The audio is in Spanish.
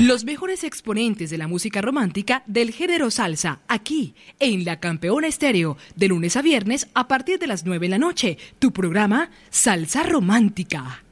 Los mejores exponentes de la música romántica del género salsa, aquí, en La Campeona Estéreo, de lunes a viernes a partir de las 9 de la noche. Tu programa Salsa Romántica.